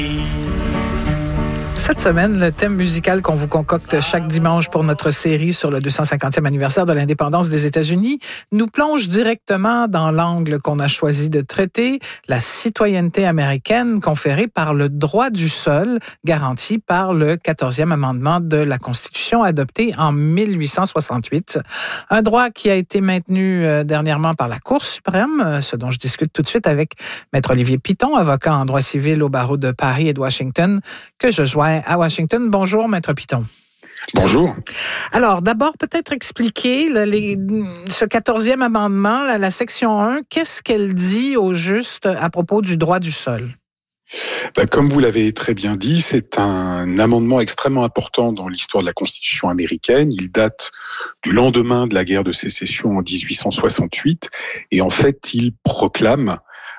Cette semaine, le thème musical qu'on vous concocte chaque dimanche pour notre série sur le 250e anniversaire de l'indépendance des États-Unis nous plonge directement dans l'angle qu'on a choisi de traiter, la citoyenneté américaine conférée par le droit du sol, garanti par le 14e amendement de la Constitution adopté en 1868. Un droit qui a été maintenu dernièrement par la Cour suprême, ce dont je discute tout de suite avec Maître Olivier Piton, avocat en droit civil au barreau de Paris et de Washington, que je joins à Washington. Bonjour, Maître Piton. Bonjour. Alors, d'abord, peut-être expliquer ce 14e amendement, la section 1, qu'est-ce qu'elle dit au juste à propos du droit du sol? Comme vous l'avez très bien dit, c'est un amendement extrêmement important dans l'histoire de la Constitution américaine. Il date du lendemain de la guerre de sécession en 1868 et en fait, il proclame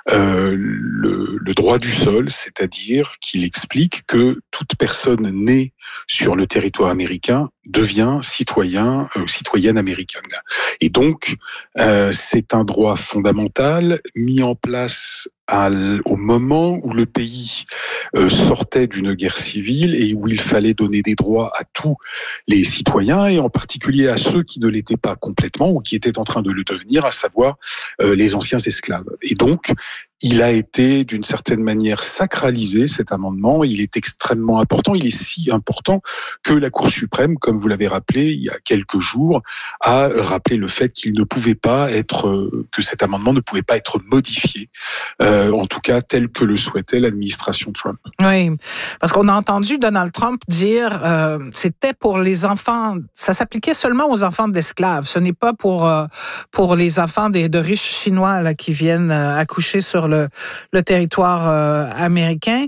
le droit du sol, c'est-à-dire qu'il explique que toute personne née sur le territoire américain devient citoyenne américaine. Et donc, c'est un droit fondamental mis en place au moment où le pays sortait d'une guerre civile et où il fallait donner des droits à tous les citoyens et en particulier à ceux qui ne l'étaient pas complètement ou qui étaient en train de le devenir, à savoir les anciens esclaves. Et donc, il a été d'une certaine manière sacralisé, cet amendement. Il est extrêmement important. Il est si important que la Cour suprême, comme vous l'avez rappelé il y a quelques jours, a rappelé le fait qu'il ne pouvait pas que cet amendement ne pouvait pas être modifié, en tout cas tel que le souhaitait l'administration Trump. Oui, parce qu'on a entendu Donald Trump dire c'était pour les enfants, ça s'appliquait seulement aux enfants d'esclaves. Ce n'est pas pour les enfants de riches Chinois là, qui viennent accoucher sur le territoire américain.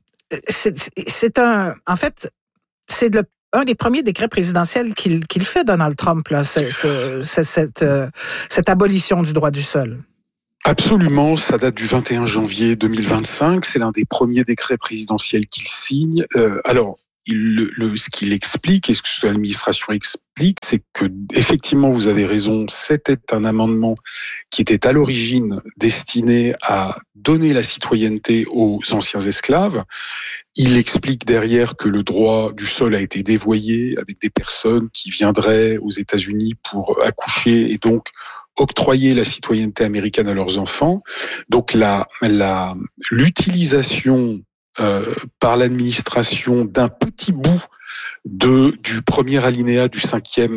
C'est un des premiers décrets présidentiels qu'il fait, Donald Trump, là, cette abolition du droit du sol. Absolument, ça date du 21 janvier 2025, c'est l'un des premiers décrets présidentiels qu'il signe. Ce qu'il explique et ce que l'administration explique, c'est que effectivement, vous avez raison, c'était un amendement qui était à l'origine destiné à donner la citoyenneté aux anciens esclaves. Il explique derrière que le droit du sol a été dévoyé avec des personnes qui viendraient aux États-Unis pour accoucher et donc octroyer la citoyenneté américaine à leurs enfants. Donc l'utilisation par l'administration d'un petit bout du premier alinéa du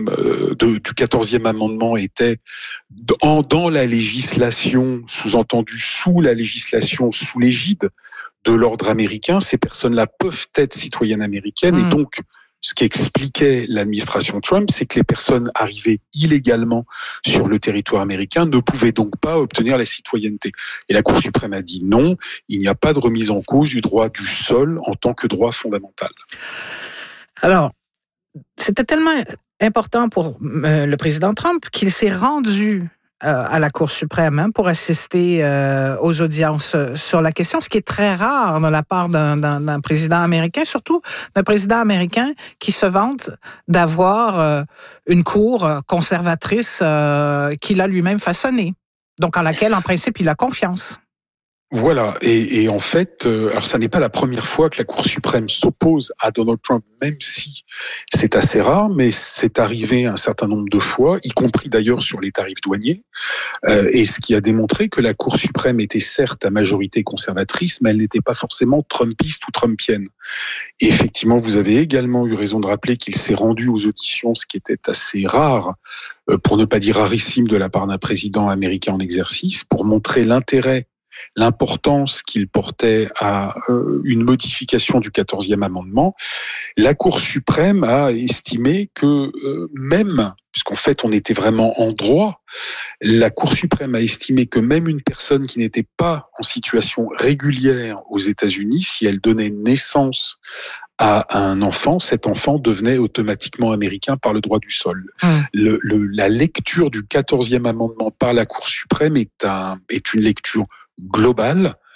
14e amendement était dans la législation, sous-entendu sous la législation, sous l'égide de l'ordre américain. Ces personnes-là peuvent être citoyennes américaines et donc ce qu'expliquait l'administration Trump, c'est que les personnes arrivées illégalement sur le territoire américain ne pouvaient donc pas obtenir la citoyenneté. Et la Cour suprême a dit non, il n'y a pas de remise en cause du droit du sol en tant que droit fondamental. Alors, c'était tellement important pour le président Trump qu'il s'est rendu à la Cour suprême pour assister aux audiences sur la question, ce qui est très rare de la part d'un président américain, surtout d'un président américain qui se vante d'avoir une cour conservatrice qu'il a lui-même façonnée, donc en laquelle, en principe, il a confiance. Voilà, et en fait, alors ça n'est pas la première fois que la Cour suprême s'oppose à Donald Trump, même si c'est assez rare, mais c'est arrivé un certain nombre de fois, y compris d'ailleurs sur les tarifs douaniers, et ce qui a démontré que la Cour suprême était certes à majorité conservatrice, mais elle n'était pas forcément trumpiste ou trumpienne. Et effectivement, vous avez également eu raison de rappeler qu'il s'est rendu aux auditions, ce qui était assez rare, pour ne pas dire rarissime de la part d'un président américain en exercice, pour montrer l'importance qu'il portait à une modification du 14e amendement. La Cour suprême a estimé que même, puisqu'en fait on était vraiment en droit, la Cour suprême a estimé que même une personne qui n'était pas en situation régulière aux États-Unis, si elle donnait naissance à un enfant, cet enfant devenait automatiquement américain par le droit du sol. La lecture du 14e amendement par la Cour suprême est une lecture globale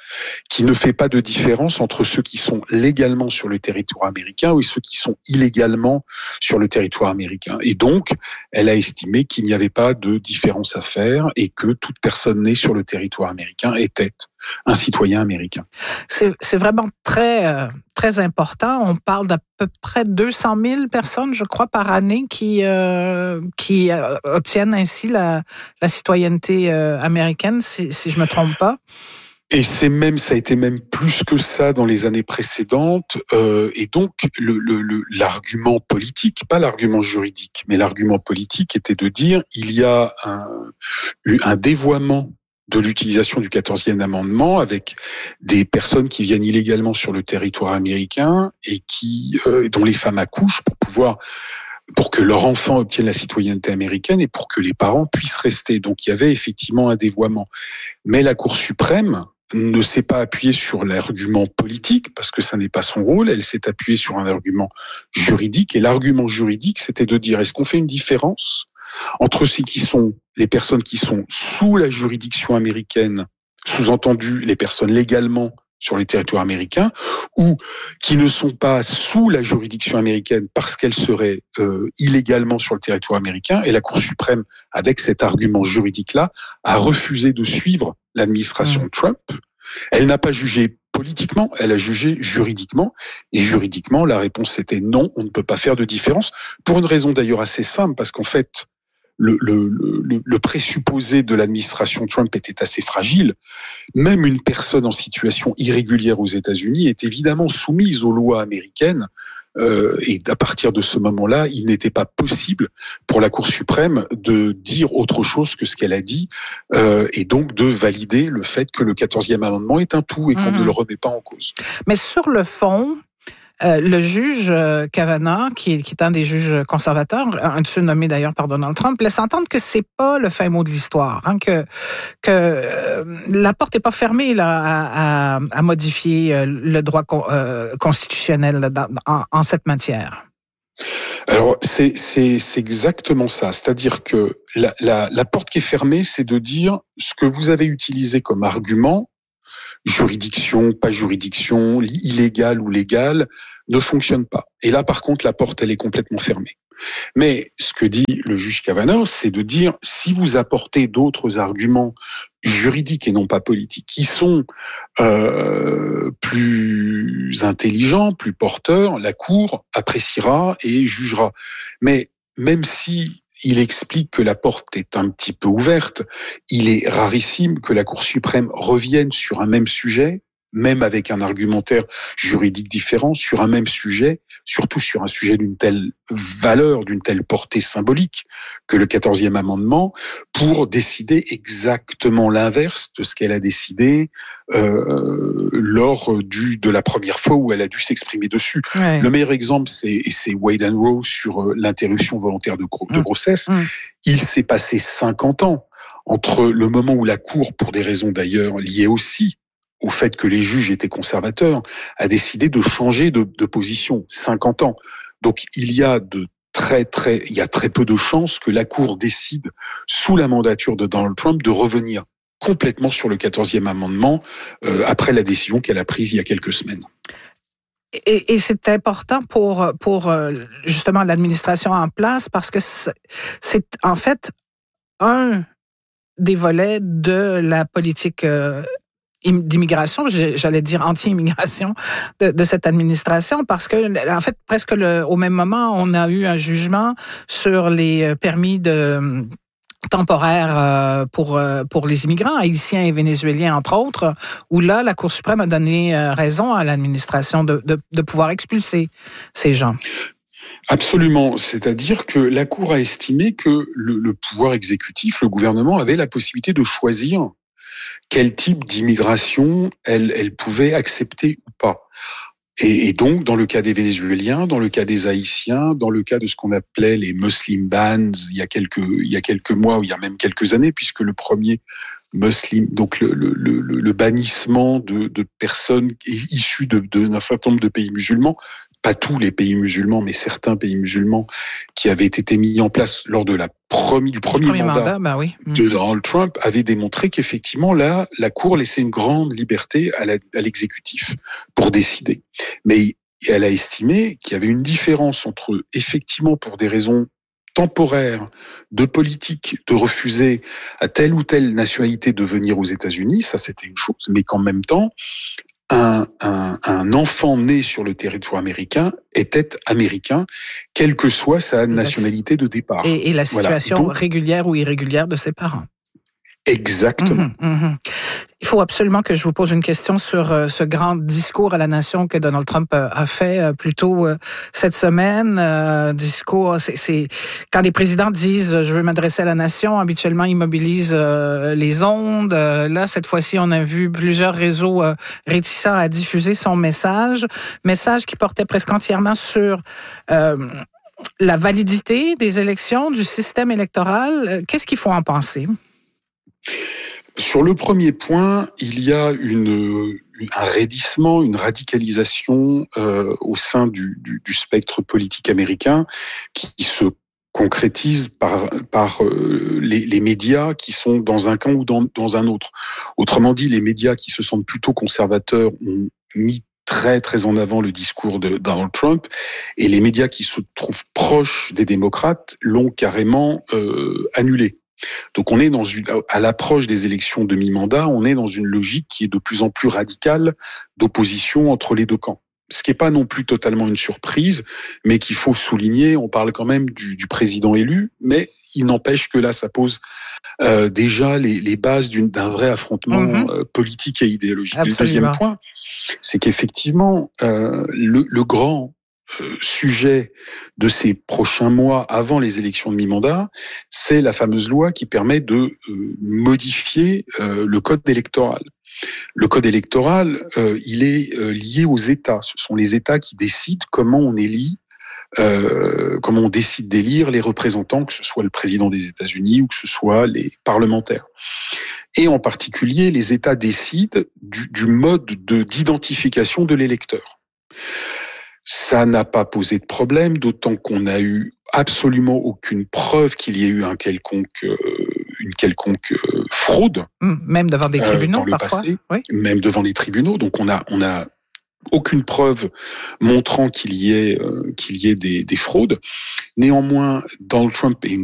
qui ne fait pas de différence entre ceux qui sont légalement sur le territoire américain et ceux qui sont illégalement sur le territoire américain. Et donc, elle a estimé qu'il n'y avait pas de différence à faire et que toute personne née sur le territoire américain était un citoyen américain. C'est vraiment très, très important. On parle d'à peu près 200 000 personnes, je crois, par année qui obtiennent ainsi la citoyenneté américaine, si je me trompe pas. Et ça a été même plus que ça dans les années précédentes. Et donc, l'argument politique, pas l'argument juridique, mais l'argument politique était de dire il y a un dévoiement de l'utilisation du 14e amendement avec des personnes qui viennent illégalement sur le territoire américain et dont les femmes accouchent pour que leur enfant obtienne la citoyenneté américaine et pour que les parents puissent rester. Donc il y avait effectivement un dévoiement. Mais la Cour suprême ne s'est pas appuyée sur l'argument politique, parce que ça n'est pas son rôle, elle s'est appuyée sur un argument juridique, et l'argument juridique, c'était de dire, est-ce qu'on fait une différence entre les personnes qui sont sous la juridiction américaine, sous-entendu les personnes légalement sur les territoires américains, ou qui ne sont pas sous la juridiction américaine parce qu'elles seraient illégalement sur le territoire américain. Et la Cour suprême, avec cet argument juridique-là, a refusé de suivre l'administration Trump. Elle n'a pas jugé politiquement, elle a jugé juridiquement. Et juridiquement, la réponse était non, on ne peut pas faire de différence, pour une raison d'ailleurs assez simple, parce qu'en fait, le présupposé de l'administration Trump était assez fragile. Même une personne en situation irrégulière aux États-Unis est évidemment soumise aux lois américaines. Et à partir de ce moment-là, il n'était pas possible pour la Cour suprême de dire autre chose que ce qu'elle a dit, et donc de valider le fait que le 14e amendement est un tout et qu'on ne le remet pas en cause. Mais sur le fond, le juge Kavanaugh, qui est un des juges conservateurs, un de ceux nommés d'ailleurs par Donald Trump, laisse entendre que c'est pas le fin mot de l'histoire, hein, que la porte est pas fermée là à modifier le droit constitutionnel là, en cette matière. Alors c'est exactement ça, c'est-à-dire que la porte qui est fermée, c'est de dire ce que vous avez utilisé comme argument, juridiction, pas juridiction, illégal ou légal, ne fonctionne pas. Et là, par contre, la porte, elle est complètement fermée. Mais ce que dit le juge Kavanaugh, c'est de dire, si vous apportez d'autres arguments juridiques et non pas politiques, qui sont plus intelligents, plus porteurs, la Cour appréciera et jugera. Mais même si il explique que la porte est un petit peu ouverte, il est rarissime que la Cour suprême revienne sur un même sujet, même avec un argumentaire juridique différent, sur un même sujet, surtout sur un sujet d'une telle valeur, d'une telle portée symbolique que le 14e amendement, pour décider exactement l'inverse de ce qu'elle a décidé lors de la première fois où elle a dû s'exprimer dessus. Ouais. Le meilleur exemple, c'est Wade and Roe sur l'interruption volontaire de grossesse. Il s'est passé 50 ans entre le moment où la Cour, pour des raisons d'ailleurs liées aussi au fait que les juges étaient conservateurs, a décidé de changer de position. 50 ans. Donc il y a très peu de chances que la Cour décide, sous la mandature de Donald Trump, de revenir complètement sur le 14e amendement après la décision qu'elle a prise il y a quelques semaines. Et c'est important pour justement l'administration en place, parce que c'est en fait un des volets de la politique d'immigration, j'allais dire anti-immigration de cette administration, parce que en fait presque au même moment on a eu un jugement sur les permis temporaires pour les immigrants haïtiens et vénézuéliens entre autres, où là la Cour suprême a donné raison à l'administration de pouvoir expulser ces gens. Absolument, c'est-à-dire que la Cour a estimé que le pouvoir exécutif, le gouvernement, avait la possibilité de choisir quel type d'immigration elle pouvait accepter ou pas. Et donc, dans le cas des Vénézuéliens, dans le cas des Haïtiens, dans le cas de ce qu'on appelait les Muslim bans il y a quelques mois, ou il y a même quelques années, puisque le premier Muslim, donc le bannissement de personnes issues d'un certain nombre de pays musulmans pas tous les pays musulmans, mais certains pays musulmans qui avaient été mis en place lors de du premier mandat de Donald Trump, avaient démontré qu'effectivement, là, la Cour laissait une grande liberté à l'exécutif pour décider. Mais elle a estimé qu'il y avait une différence entre, effectivement, pour des raisons temporaire, de politique, de refuser à telle ou telle nationalité de venir aux États-Unis, ça c'était une chose, mais qu'en même temps, un enfant né sur le territoire américain était américain, quelle que soit sa nationalité de départ. Et la situation régulière ou irrégulière de ses parents. Exactement. Il faut absolument que je vous pose une question sur ce grand discours à la nation que Donald Trump a fait plus tôt cette semaine. Discours, c'est quand les présidents disent « je veux m'adresser à la nation », habituellement ils mobilisent les ondes. Là, cette fois-ci, on a vu plusieurs réseaux réticents à diffuser son message qui portait presque entièrement sur la validité des élections, du système électoral. Qu'est-ce qu'il faut en penser? Sur le premier point, il y a un raidissement, une radicalisation au sein du spectre politique américain qui se concrétise par les médias qui sont dans un camp ou dans un autre. Autrement dit, les médias qui se sentent plutôt conservateurs ont mis très très en avant le discours de Donald Trump, et les médias qui se trouvent proches des démocrates l'ont carrément annulé. Donc on est à l'approche des élections de mi-mandat, on est dans une logique qui est de plus en plus radicale d'opposition entre les deux camps. Ce qui n'est pas non plus totalement une surprise, mais qu'il faut souligner. On parle quand même du président élu, mais il n'empêche que là, ça pose déjà les bases d'un vrai affrontement politique et idéologique. Absolument. Le deuxième point, c'est qu'effectivement, le grand sujet de ces prochains mois avant les élections de mi-mandat, c'est la fameuse loi qui permet de modifier le code électoral. Le code électoral, il est lié aux États. Ce sont les États qui décident comment on élit, comment on décide d'élire les représentants, que ce soit le président des États-Unis ou que ce soit les parlementaires. Et en particulier, les États décident du mode d'identification de l'électeur. Ça n'a pas posé de problème, d'autant qu'on n'a eu absolument aucune preuve qu'il y ait eu une quelconque fraude. Même devant des tribunaux, dans le parfois. Passé, oui. Même devant les tribunaux. Donc on a aucune preuve montrant qu'il y ait des fraudes. Néanmoins, Donald Trump est